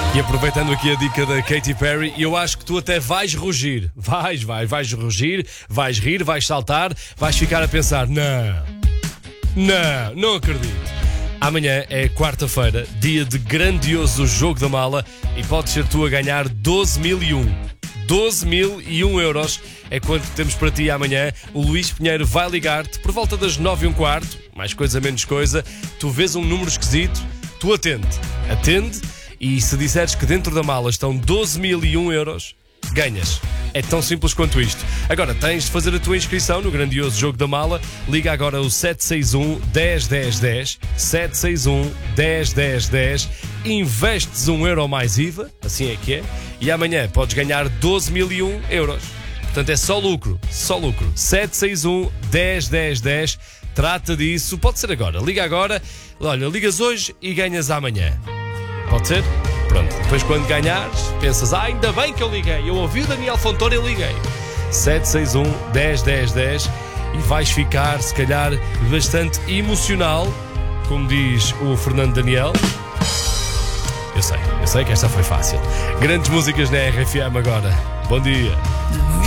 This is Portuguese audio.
E aproveitando aqui a dica da Katy Perry, eu acho que tu até vais rugir. Vais rugir, vais rir, vais saltar, vais ficar a pensar: não acredito. Amanhã é quarta-feira, dia de grandioso jogo da mala, e podes ser tu a ganhar 12.001 euros é quanto temos para ti amanhã. O Luís Pinheiro vai ligar-te por volta das 9h15, mais coisa menos coisa. Tu vês um número esquisito, tu atende, e se disseres que dentro da mala estão 12.001 euros, ganhas. É tão simples quanto isto. Agora tens de fazer a tua inscrição no grandioso jogo da mala. Liga agora o 761 10 10 10, 761 10 10 10, investes €1 mais IVA, assim é que é, e amanhã podes ganhar 12.001 euros. Portanto é só lucro. 761 10 10 10, trata disso. Pode ser agora, liga agora. Olha, ligas hoje e ganhas amanhã. Pode ser? Pronto, depois quando ganhares, pensas: ainda bem que eu liguei, eu ouvi o Daniel Fontoura e liguei. 761 10 10 10, e vais ficar, se calhar, bastante emocional, como diz o Fernando Daniel. Eu sei que esta foi fácil. Grandes músicas na RFM agora. Bom dia.